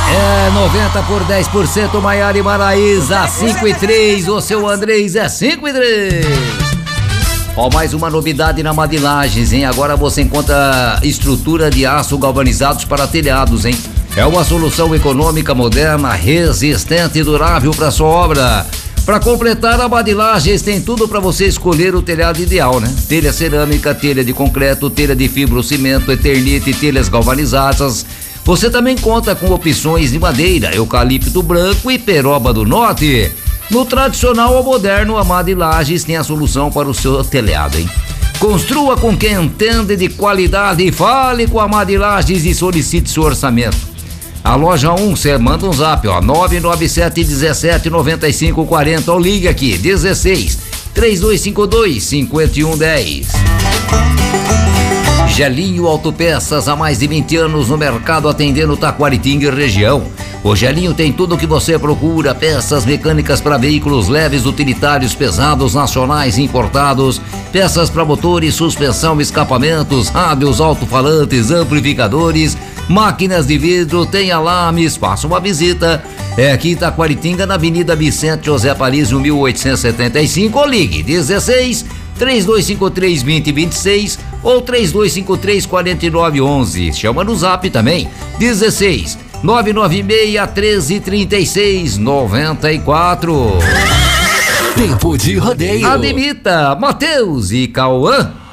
É 90 por 10%, Maiara e Maraísa, 5 e 3, o seu Andrés é 5 e 3. Ó, mais uma novidade na Madilages, hein? Agora você encontra estrutura de aço galvanizados para telhados, hein? É uma solução econômica, moderna, resistente e durável para sua obra. Para completar, a Madilages tem tudo para você escolher o telhado ideal, né? Telha cerâmica, telha de concreto, telha de fibrocimento, eternite, telhas galvanizadas. Você também conta com opções de madeira, eucalipto branco e peroba do norte. No tradicional ou moderno, a Madilages tem a solução para o seu telhado, hein? Construa com quem entende de qualidade e fale com a Madilages e solicite seu orçamento. A loja 1, você manda um zap, ó, 997 17 95 40, ou liga aqui, 16 3252 5110. Gelinho Autopeças, há mais de 20 anos no mercado, atendendo Taquaritinga e região. O Gelinho tem tudo o que você procura: peças mecânicas para veículos leves, utilitários, pesados, nacionais e importados, peças para motores, suspensão, escapamentos, rádios, alto-falantes, amplificadores, máquinas de vidro, tem alarmes. Faça uma visita. É aqui em Taquaritinga, na Avenida Vicente José Parizio, 1875, ou ligue 16 3253 2026 ou 3253 4911. Chama no zap também, 16 996 13 36 94. Tempo de rodeio. Admita, Matheus e Cauã.